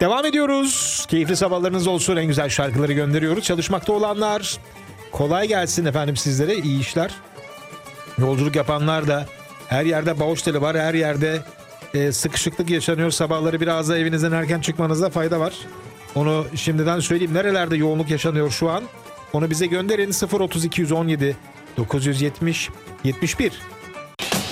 Devam ediyoruz. Keyifli sabahlarınız olsun. En güzel şarkıları gönderiyoruz. Çalışmakta olanlar kolay gelsin efendim sizlere. İyi işler. Yolculuk yapanlar da her yerde bağış teli var. Her yerde sıkışıklık yaşanıyor. Sabahları biraz da evinizden erken çıkmanızda fayda var. Onu şimdiden söyleyeyim. Nerelerde yoğunluk yaşanıyor şu an? Onu bize gönderin. 03217 970 71